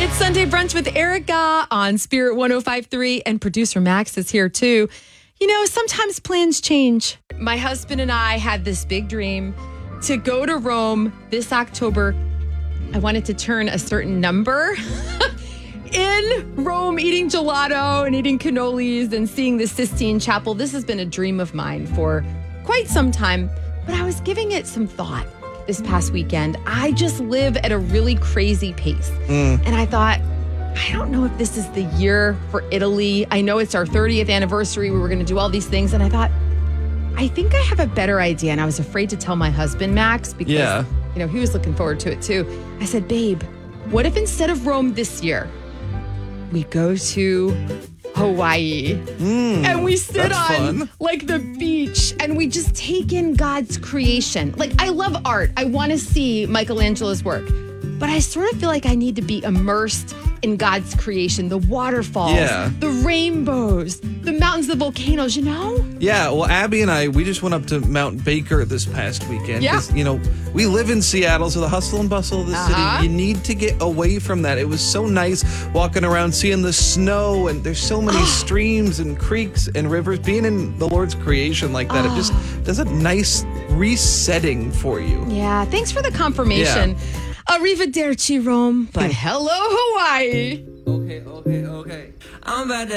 It's Sunday Brunch with Erica on Spirit 105.3, and producer Max is here too. You know, sometimes plans change. My husband and I had this big dream to go to Rome this October. I wanted to turn a certain number in Rome, eating gelato and eating cannolis and seeing the Sistine Chapel. This has been a dream of mine for quite some time, but I was giving it some thought this past weekend. I just live at a really crazy pace. And I thought, I don't know if this is the year for Italy. I know it's our 30th anniversary. We were going to do all these things. And I thought, I think I have a better idea. And I was afraid to tell my husband, Max, because he was looking forward to it too. I said, babe, what if instead of Rome this year, we go to Hawaii and we sit on like the beach and we just take in God's creation. Like, I love art. I want to see Michelangelo's work, but I sort of feel like I need to be immersed in God's creation, the waterfalls, the rainbows, the mountains, the volcanoes, you know? Yeah, well, Abby and I, we just went up to Mount Baker this past weekend. Yeah. 'Cause, we live in Seattle, so the hustle and bustle of the city, you need to get away from that. It was so nice walking around, seeing the snow, and there's so many streams and creeks and rivers. Being in the Lord's creation like that, it just does a nice resetting for you. Yeah, thanks for the confirmation. Arrivederci, Rome, but hello, Hawaii. Okay. I'm about to